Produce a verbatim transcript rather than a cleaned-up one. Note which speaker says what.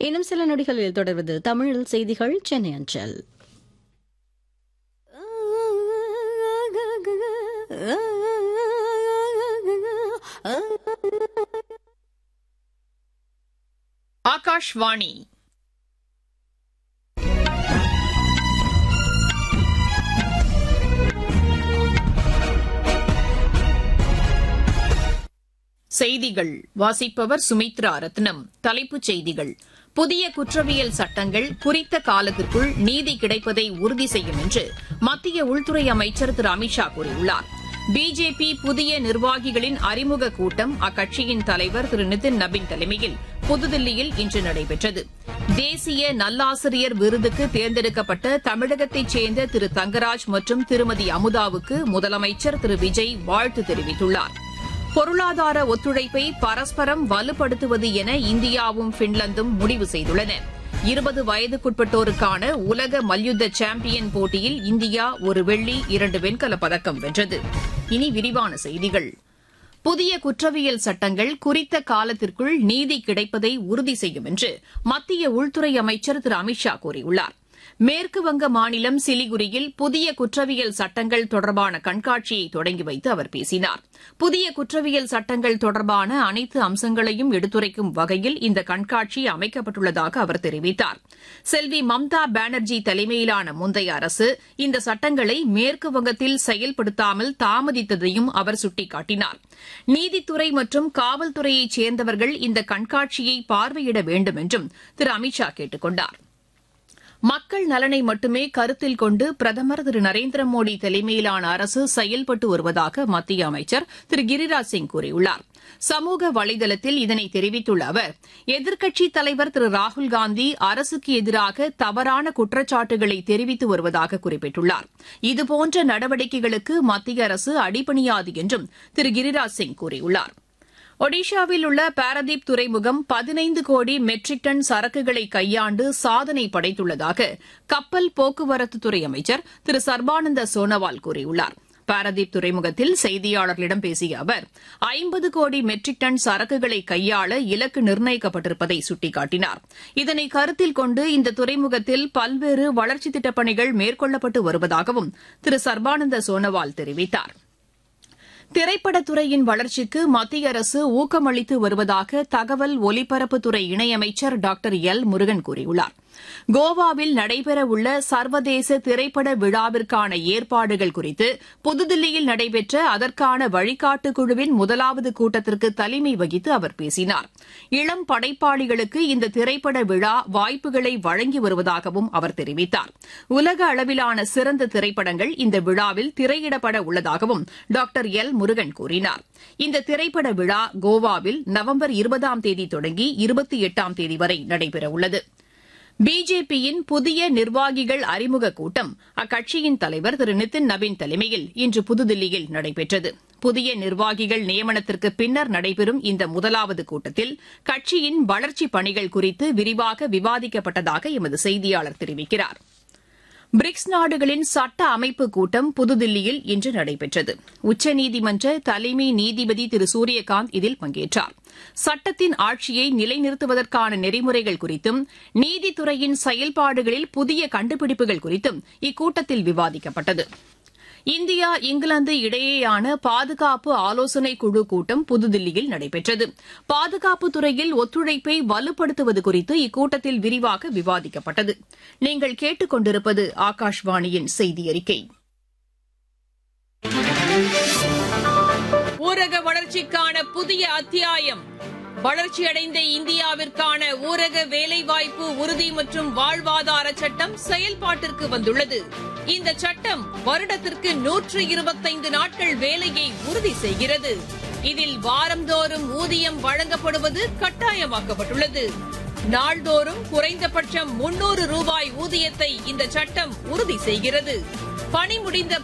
Speaker 1: இன்னும் சில நொடிகளில் தொடர்வது தமிழில் செய்திகள் சென்னை அஞ்சல்.
Speaker 2: ஆகாஷ்வாணி செய்திகள் வாசிப்பவர் சுமித்ரா ரத்னம். தலைப்புச் செய்திகள்: புதிய குற்றவியல் சட்டங்கள் குறித்த காலத்திற்குள் நீதி கிடைப்பதை உறுதி செய்யும் என்று மத்திய உள்துறை அமைச்சர் திரு அமித் ஷா கூறியுள்ளார். பிஜேபி புதிய நிர்வாகிகளின் அறிமுக கூட்டம் அக்கட்சியின் தலைவர் திரு நிதின் நபின் தலைமையில் புதுதில்லியில் இன்று நடைபெற்றது. தேசிய நல்லாசிரியர் விருதுக்கு தேர்ந்தெடுக்கப்பட்ட தமிழகத்தைச் சேர்ந்த திரு தங்கராஜ் மற்றும் திருமதி அமுதாவுக்கு முதலமைச்சர் திரு விஜய் வாழ்த்து தெரிவித்துள்ளார். பொருளாதார ஒத்துழைப்பை பரஸ்பரம் வலுப்படுத்துவது என இந்தியாவும் பின்லாந்தும் முடிவு செய்துள்ளன. இருபது வயதுக்குட்பட்டோருக்கான உலக மல்யுத்த சாம்பியன் போட்டியில் இந்தியா ஒரு வெள்ளி இரண்டு வெண்கலப் பதக்கம் வென்றது. இனி விரிவான செய்திகள். புதிய குற்றவியல் சட்டங்கள் குறித்த காலத்திற்குள் நீதி கிடைப்பதை உறுதி செய்யும் என்று மத்திய உள்துறை அமைச்சர் திரு அமித் ஷா கூறியுள்ளார். மேற்குவங்க மாநிலம் சிலிகுரியில் புதிய குற்றவியல் சட்டங்கள் தொடர்பான கண்காட்சியை தொடங்கி வைத்து அவர் பேசினார். புதிய குற்றவியல் சட்டங்கள் தொடர்பான அனைத்து அம்சங்களையும் எடுத்துரைக்கும் வகையில் இந்த கண்காட்சி அமைக்கப்பட்டுள்ளதாக அவர் தெரிவித்தார். செல்வி மம்தா பானர்ஜி தலைமையிலான முந்தைய அரசு இந்த சட்டங்களை மேற்குவங்கத்தில் செயல்படுத்தாமல் தாமதித்ததையும் அவர் சுட்டிக்காட்டினார். நீதித்துறை மற்றும் காவல்துறையைச் சேர்ந்தவர்கள் இந்த கண்காட்சியை பார்வையிட வேண்டும் என்றும் திரு அமித் ஷா கேட்டுக் கொண்டார். மக்கள் நலனை மட்டுமே கருத்தில் கொண்டு பிரதமர் திரு நரேந்திர மோடி தலைமையிலான அரசு செயல்பட்டு வருவதாக மத்திய அமைச்சர் திரு கிரிராஜ் சிங் கூறியுள்ளார். சமூக வலைதளத்தில் இதனை தெரிவித்துள்ள அவர், எதிர்க்கட்சித் தலைவர் திரு ராகுல்காந்தி அரசுக்கு எதிராக தவறான குற்றச்சாட்டுகளை தெரிவித்து வருவதாக குறிப்பிட்டுள்ளார். இதுபோன்ற நடவடிக்கைகளுக்கு மத்திய அரசு அடிபணியாது என்றும் திரு கிரிராஜ் சிங் கூறியுள்ளார். ஒடிஷாவில் உள்ள பாரதீப் துறைமுகம் பதினைந்து கோடி மெட்ரிக் டன் சரக்குகளை கையாண்டு சாதனை படைத்துள்ளதாக கப்பல் போக்குவரத்துத்துறை அமைச்சர் திரு சர்பானந்த சோனோவால் கூறியுள்ளார். பாரதீப் துறைமுகத்தில் செய்தியாளர்களிடம் பேசிய அவர், ஐம்பது கோடி மெட்ரிக் டன் சரக்குகளை கையாள இலக்கு நிர்ணயிக்கப்பட்டிருப்பதை சுட்டிக்காட்டினார். இதனை கருத்தில் கொண்டு இந்த துறைமுகத்தில் பல்வேறு வளர்ச்சித் திட்டப் பணிகள் மேற்கொள்ளப்பட்டு வருவதாகவும் திரு சர்பானந்த சோனோவால் தெரிவித்தார். திரைப்படத்துறையின் வளர்ச்சிக்கு மத்திய அரசு ஊக்கமளித்து வருவதாக தகவல் ஒலிபரப்புத்துறை இணையமைச்சர் டாக்டர் எல் முருகன் கூறியுள்ளார். கோவாவில் நடைபெறவுள்ள சர்வதேச திரைப்பட விழாவிற்கான ஏற்பாடுகள் குறித்து புதுதில்லியில் நடைபெற்ற அதற்கான வழிகாட்டு குழுவின் முதலாவது கூட்டத்திற்கு தலைமை வகித்து அவர் பேசினார். இளம் படைப்பாளிகளுக்கு இந்த திரைப்பட விழா வாய்ப்புகளை வழங்கி வருவதாகவும் அவர் தெரிவித்தார். உலக அளவிலான சிறந்த திரைப்படங்கள் இந்த விழாவில் திரையிடப்பட உள்ளதாகவும் டாக்டர் எல் முருகன் கூறினார். இந்த திரைப்பட விழா கோவாவில் நவம்பர் இருபதாம் தேதி தொடங்கி இருபத்தி எட்டாம் தேதி வரை நடைபெறவுள்ளது. பிஜேபியின் புதிய நிர்வாகிகள் அறிமுக கூட்டம் அக்கட்சியின் தலைவர் திரு நிதின் நபின் தலைமையில் இன்று புதுதில்லியில் நடைபெற்றது. புதிய நிர்வாகிகள் நியமனத்திற்கு பின்னர் நடைபெறும் இந்த முதலாவது கூட்டத்தில் கட்சியின் வளர்ச்சிப் பணிகள் குறித்து விரிவாக விவாதிக்கப்பட்டதாக எமது செய்தியாளர் தெரிவிக்கிறார். பிரிக்ஸ் நாடுகளின் சட்ட அமைப்பு கூட்டம் புதுதில்லியில் இன்று நடைபெற்றது. உச்சநீதிமன்ற தலைமை நீதிபதி திரு சூரியகாந்த் இதில் பங்கேற்றார். சட்டத்தின் ஆட்சியை நிலைநிறுத்துவதற்கான நெறிமுறைகள் குறித்தும் நீதித்துறையின் செயல்பாடுகளில் புதிய கண்டுபிடிப்புகள் குறித்தும் இக்கூட்டத்தில் விவாதிக்கப்பட்டது. இந்தியா இங்கிலாந்து இடையேயான பாதுகாப்பு ஆலோசனைக் குழு கூட்டம் புதுதில்லியில் நடைபெற்றது. பாதுகாப்புத் துறையில் ஒத்துழைப்பை வலுப்படுத்துவது குறித்து இக்கூட்டத்தில் விரிவாக விவாதிக்கப்பட்டது. நீங்கள் கேட்டுக் கொண்டிருப்பது ஆகாஷ்வாணியின் செய்தி அறிக்கை. ஊரக வளர்ச்சிக்கான புதிய அத்தியாயம். வளர்ச்சியடைந்த இந்தியாவிற்கான ஊரக வேலைவாய்ப்பு உறுதி மற்றும் வாழ்வாதார சட்டம் செயல்பாட்டிற்கு வந்துள்ளது. இந்த சட்டம் வருடத்திற்கு நூற்று இருபத்தைந்து நாட்கள் வேலையை உறுதி செய்கிறது. இதில் வாரந்தோறும் ஊதியம் வழங்கப்படுவது கட்டாயமாக்கப்பட்டுள்ளது. நாள்தோறும் குறைந்தபட்சம் முன்னூறு ரூபாய் ஊதியத்தை இந்த சட்டம் உறுதி செய்கிறது. பணி முடிந்த